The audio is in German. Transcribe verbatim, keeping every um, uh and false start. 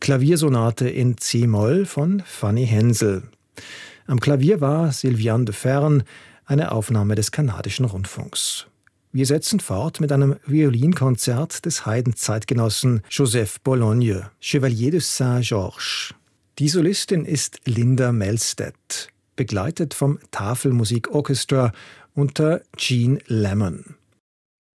Klaviersonate in C-Moll von Fanny Hensel. Am Klavier war Sylviane de Fern, eine Aufnahme des kanadischen Rundfunks. Wir setzen fort mit einem Violinkonzert des Haydn-Zeitgenossen Joseph Bologne, Chevalier de Saint-Georges. Die Solistin ist Linda Melstedt, begleitet vom Tafelmusik Orchestra unter Gene Lemon.